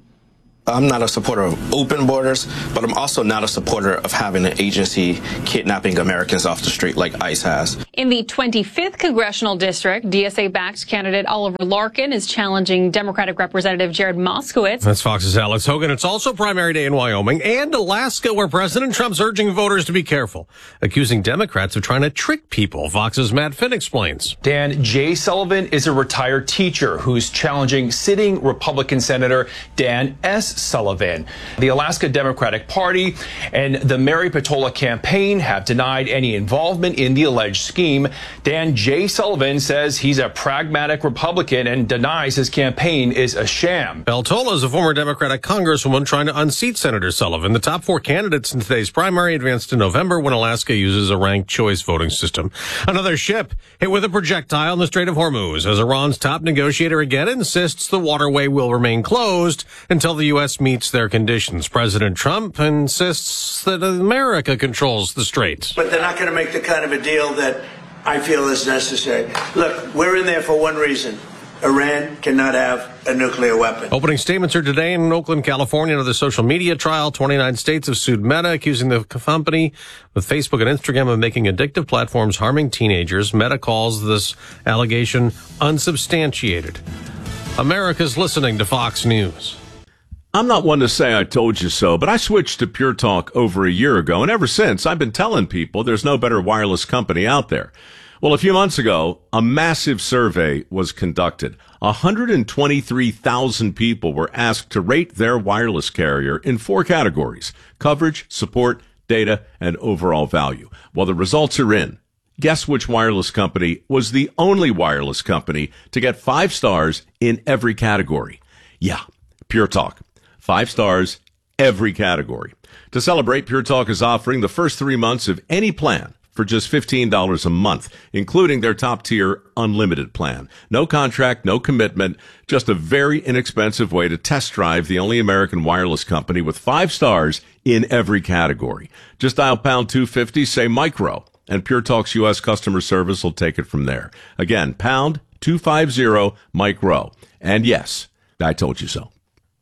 I'm not a supporter of open borders, but I'm also not a supporter of having an agency kidnapping Americans off the street like ICE has. In the twenty-fifth congressional district, D S A-backed candidate Oliver Larkin is challenging Democratic Representative Jared Moskowitz. That's Fox's Alex Hogan. It's also primary day in Wyoming and Alaska, where President Trump's urging voters to be careful, accusing Democrats of trying to trick people. Fox's Matt Finn explains. Dan, Jay Sullivan is a retired teacher who's challenging sitting Republican Senator Dan S. Sullivan. The Alaska Democratic Party and the Mary Patola campaign have denied any involvement in the alleged scheme. Dan J. Sullivan says he's a pragmatic Republican and denies his campaign is a sham. Peltola is a former Democratic congresswoman trying to unseat Senator Sullivan. The top four candidates in today's primary advanced in November when Alaska uses a ranked choice voting system. Another ship hit with a projectile in the Strait of Hormuz as Iran's top negotiator again insists the waterway will remain closed until the U S meets their conditions. President Trump insists that America controls the strait. But they're not going to make the kind of a deal that I feel is necessary. Look, we're in there for one reason. Iran cannot have a nuclear weapon. Opening statements are today in Oakland, California, another social media trial. twenty-nine states have sued Meta, accusing the company with Facebook and Instagram of making addictive platforms harming teenagers. Meta calls this allegation unsubstantiated. America's listening to Fox News. I'm not one to say I told you so, but I switched to Pure Talk over a year ago, and ever since, I've been telling people there's no better wireless company out there. Well, a few months ago, a massive survey was conducted. one hundred twenty-three thousand people were asked to rate their wireless carrier in four categories: coverage, support, data, and overall value. Well, the results are in. Guess which wireless company was the only wireless company to get five stars in every category? Yeah, Pure Talk. Five stars, every category. To celebrate, Pure Talk is offering the first three months of any plan for just fifteen dollars a month, including their top-tier unlimited plan. No contract, no commitment, just a very inexpensive way to test drive the only American wireless company with five stars in every category. Just dial pound two fifty, say micro, and Pure Talk's U S customer service will take it from there. Again, pound two fifty, micro. And yes, I told you so.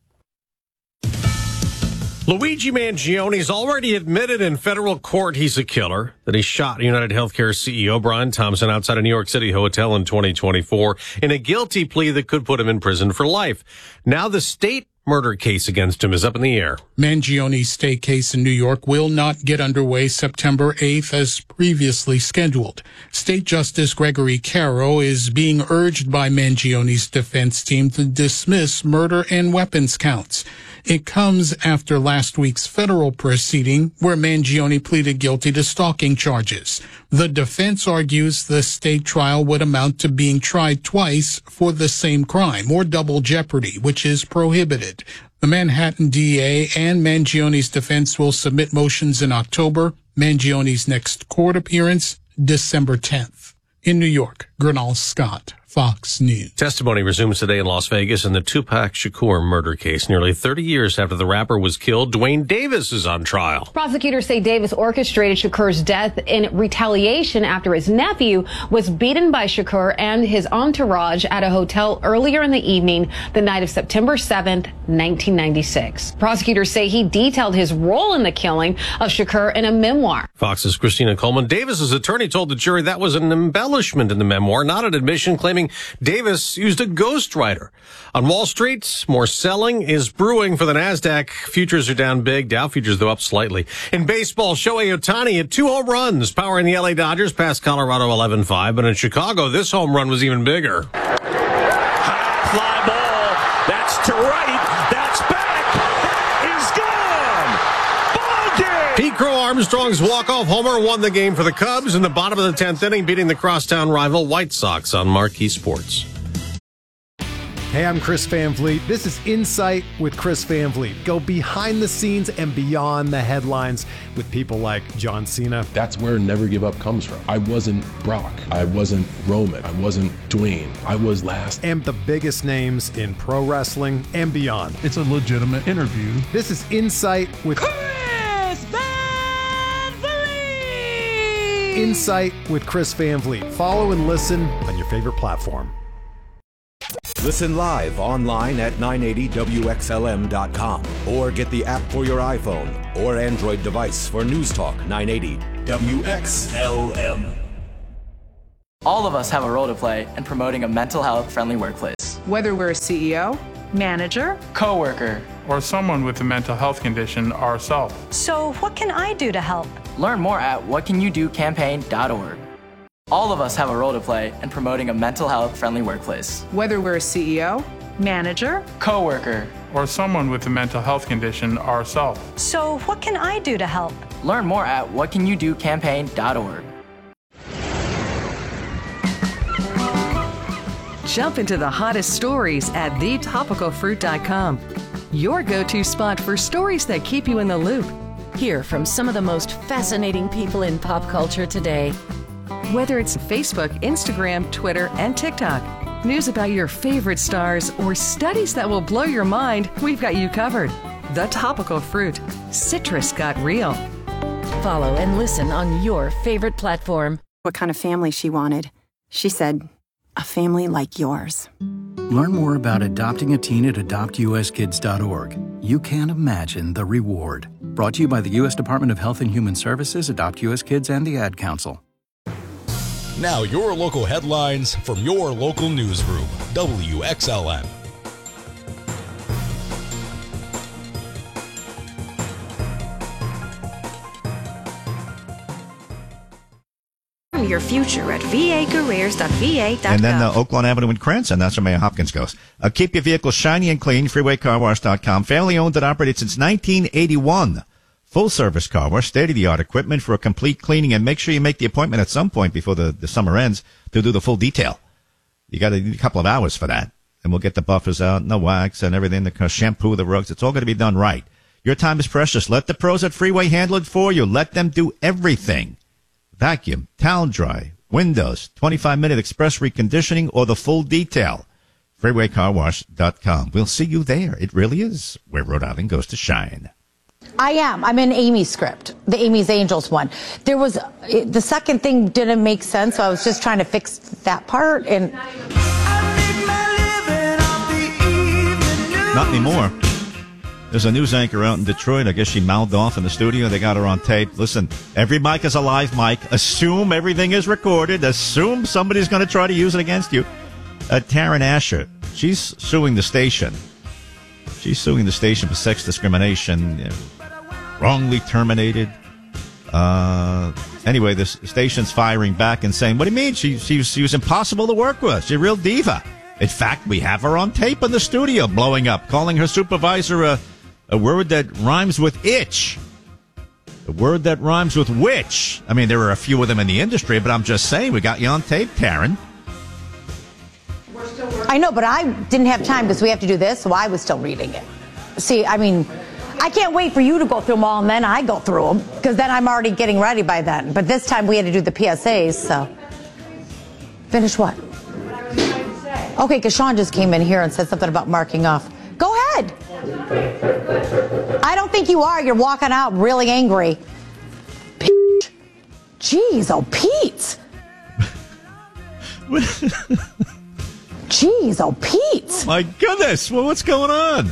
Luigi Mangioni's already admitted in federal court he's a killer, that he shot United Healthcare C E O Brian Thompson outside a New York City hotel in twenty twenty-four in a guilty plea that could put him in prison for life. Now the state murder case against him is up in the air. Mangioni's state case in New York will not get underway September eighth as previously scheduled. State Justice Gregory Caro is being urged by Mangioni's defense team to dismiss murder and weapons counts. It comes after last week's federal proceeding where Mangioni pleaded guilty to stalking charges. The defense argues the state trial would amount to being tried twice for the same crime, or double jeopardy, which is prohibited. The Manhattan D A and Mangioni's defense will submit motions in October. Mangioni's next court appearance, December tenth. In New York, Gernal Scott, Fox News. Testimony resumes today in Las Vegas in the Tupac Shakur murder case. Nearly thirty years after the rapper was killed, Dwayne Davis is on trial. Prosecutors say Davis orchestrated Shakur's death in retaliation after his nephew was beaten by Shakur and his entourage at a hotel earlier in the evening, the night of September seventh, nineteen ninety-six. Prosecutors say he detailed his role in the killing of Shakur in a memoir. Fox's Christina Coleman. Davis's attorney told the jury that was an embellishment in the memoir, not an admission, claiming Davis used a ghostwriter. On Wall Street, more selling is brewing for the NASDAQ. Futures are down big. Dow futures, though, up slightly. In baseball, Shohei Ohtani had two home runs, powering the L A Dodgers past Colorado eleven five. But in Chicago, this home run was even bigger. High fly ball. That's to right. That's back. Is gone. Ball game. Pete Crow Armstrong's walk-off homer won the game for the Cubs in the bottom of the tenth inning, beating the crosstown rival White Sox on Marquee Sports. Hey, I'm Chris Van Vliet. This is Insight with Chris Van Vliet. Go behind the scenes and beyond the headlines with people like John Cena. That's where Never Give Up comes from. I wasn't Brock. I wasn't Roman. I wasn't Dwayne. I was last. And the biggest names in pro wrestling and beyond. It's a legitimate interview. This is Insight with Chris Van Vliet. Insight with Chris Van Vliet. Follow and listen on your favorite platform. Listen live online at nine eighty W X L M dot com or get the app for your iPhone or Android device for News Talk nine eighty W X L M. All of us have a role to play in promoting a mental health friendly workplace. Whether we're a C E O, manager, coworker, or someone with a mental health condition ourselves. So what can I do to help? Learn more at what can you do campaign dot org. All of us have a role to play in promoting a mental health friendly workplace. Whether we're a C E O, manager, coworker, or someone with a mental health condition ourselves. So what can I do to help? Learn more at what can you do campaign dot org. Jump into the hottest stories at the topical fruit dot com. Your go-to spot for stories that keep you in the loop. Hear from some of the most fascinating people in pop culture today. Whether it's Facebook, Instagram, Twitter, and TikTok, news about your favorite stars, or studies that will blow your mind, we've got you covered. The Topical Fruit. Citrus got real. Follow and listen on your favorite platform. What kind of family she wanted. She said, a family like yours. Learn more about adopting a teen at adopt u s kids dot org. You can't imagine the reward. Brought to you by the U S Department of Health and Human Services, Adopt U S Kids, and the Ad Council. Now your local headlines from your local newsroom, W X L M. Your future at v a careers dot v a dot gov. And then uh, Oakland Avenue in Cranston. That's where Mayor Hopkins goes. Uh, keep your vehicle shiny and clean. freeway car wash dot com. Family owned and operated since nineteen eighty-one. Full service car wash, state-of-the-art equipment for a complete cleaning, and make sure you make the appointment at some point before the, the summer ends to do the full detail. You got a, a couple of hours for that, and we'll get the buffers out and the wax and everything, the shampoo, the rugs. It's all going to be done right. Your time is precious. Let the pros at Freeway handle it for you. Let them do everything. Vacuum, towel dry, windows, twenty-five minute express reconditioning, or the full detail. freeway car wash dot com. We'll see you there. It really is where Rhode Island goes to shine. I am. I'm in Amy's script, the Amy's Angels one. There was, it, the second thing didn't make sense, so I was just trying to fix that part. And not anymore. There's a news anchor out in Detroit. I guess she mouthed off in the studio. They got her on tape. Listen, every mic is a live mic. Assume everything is recorded. Assume somebody's going to try to use it against you. Uh, Taryn Asher, she's suing the station. She's suing the station for sex discrimination, you know, wrongly terminated. Uh, anyway, the station's firing back and saying, what do you mean? She, she, was, she was impossible to work with. She's a real diva. In fact, we have her on tape in the studio blowing up, calling her supervisor a, a word that rhymes with itch. A word that rhymes with witch. I mean, there are a few of them in the industry, but I'm just saying, we got you on tape, Taryn. I know, but I didn't have time because we have to do this, so I was still reading it. See, I mean, I can't wait for you to go through them all, and then I go through them, because then I'm already getting ready by then. But this time we had to do the P S As, so. Finish what? Okay, because Sean just came in here and said something about marking off. Go ahead. I don't think you are. You're walking out really angry. Pete. Jeez, oh, Pete. Jeez, oh, Pete. My goodness. Well, what's going on?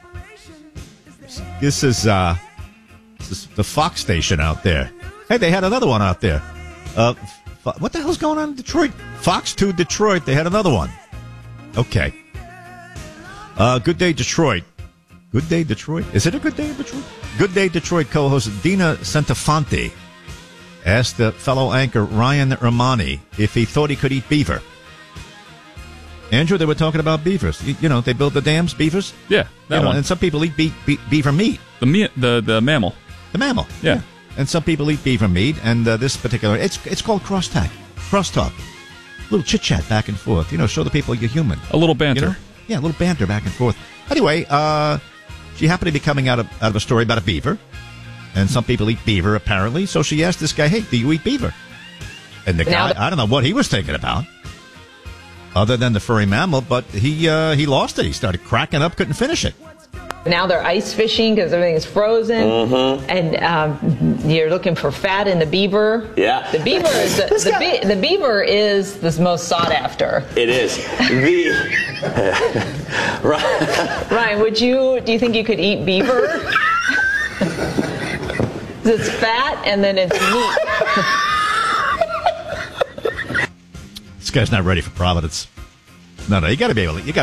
This is, uh, this is the Fox station out there. Hey, they had another one out there. Uh, what the hell's going on in Detroit? Fox two Detroit. They had another one. Okay. Uh, Good Day Detroit. Good Day Detroit? Is it a Good Day in Detroit? Good Day Detroit co-host Dina Centofanti asked the fellow anchor Ryan Romani if he thought he could eat beaver. Andrew, they were talking about beavers. You, you know, they build the dams, beavers. Yeah, that you know, one. And some people eat be- be- beaver meat. The meat, the the mammal. The mammal. Yeah. yeah. And some people eat beaver meat. And uh, this particular, it's it's called crosstalk, crosstalk. A little chit chat back and forth. You know, show the people you're human. A little banter. You know? Yeah, a little banter back and forth. Anyway, uh, she happened to be coming out of out of a story about a beaver, and some people eat beaver apparently. So she asked this guy, "Hey, do you eat beaver?" And the Now guy, the- I don't know what he was thinking about, other than the furry mammal, but he uh, he lost it. He started cracking up, couldn't finish it. Now they're ice fishing because everything is frozen, Mhm. and um, you're looking for fat in the beaver. Yeah. The beaver is the, the, be- the beaver is the most sought after. It is. The right. Ryan, would you? Do you think you could eat beaver? It's fat and then it's meat. This guy's not ready for Providence. No, no, you got to be able to. You got.